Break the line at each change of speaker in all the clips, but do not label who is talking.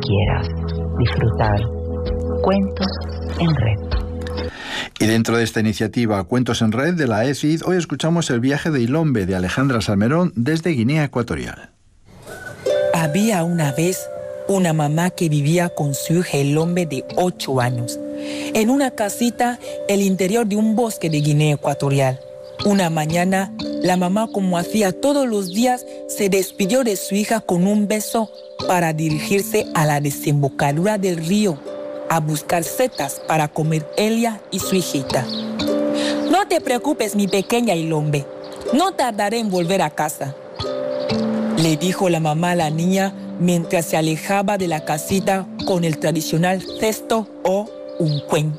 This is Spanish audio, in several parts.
quieras disfrutar Cuentos en Red.
Y dentro de esta iniciativa Cuentos en Red de la EFID, hoy escuchamos el viaje de Ilombe de Alejandra Salmerón desde Guinea Ecuatorial.
Había una vez una mamá que vivía con su hija Ilombe de 8 años en una casita en el interior de un bosque de Guinea Ecuatorial. Una mañana, la mamá, como hacía todos los días, se despidió de su hija con un beso para dirigirse a la desembocadura del río a buscar setas para comer ella y su hijita. No te preocupes, mi pequeña Ilombe, no tardaré en volver a casa, le dijo la mamá a la niña mientras se alejaba de la casita con el tradicional cesto o uncuen.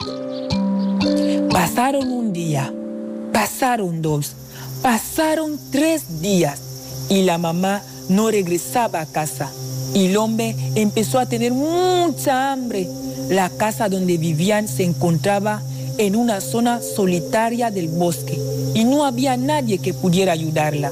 Pasaron un día, pasaron 2, pasaron 3 días y la mamá no regresaba a casa. Ilombe empezó a tener mucha hambre. La casa donde vivían se encontraba en una zona solitaria del bosque y no había nadie que pudiera ayudarla.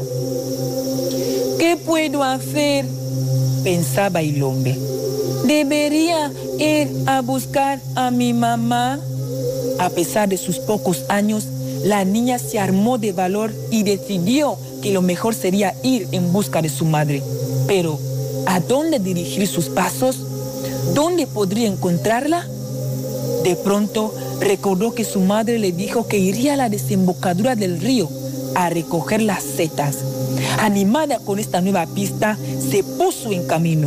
¿Qué puedo hacer?, pensaba Ilombe. ¿Debería ir a buscar a mi mamá? A pesar de sus pocos años, la niña se armó de valor y decidió que lo mejor sería ir en busca de su madre. Pero, ¿a dónde dirigir sus pasos? ¿Dónde podría encontrarla? De pronto, recordó que su madre le dijo que iría a la desembocadura del río a recoger las setas. Animada con esta nueva pista, se puso en camino.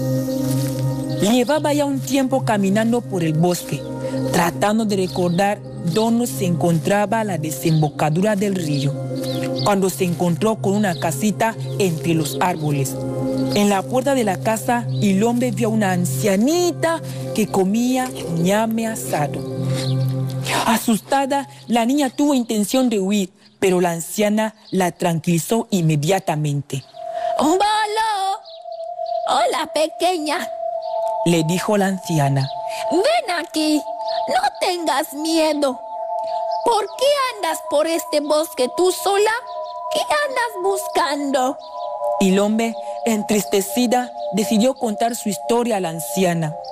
Llevaba ya un tiempo caminando por el bosque, tratando de recordar dónde se encontraba la desembocadura del río, cuando se encontró con una casita entre los árboles. En la puerta de la casa, Ilombe vio a una ancianita que comía ñame asado. Asustada, la niña tuvo intención de huir, pero la anciana la tranquilizó inmediatamente.
¡Bolo! Hola, pequeña,
le dijo la anciana.
Ven aquí, no tengas miedo. ¿Por qué andas por este bosque tú sola? ¿Qué andas buscando?
Ilombe, entristecida, decidió contar su historia a la anciana.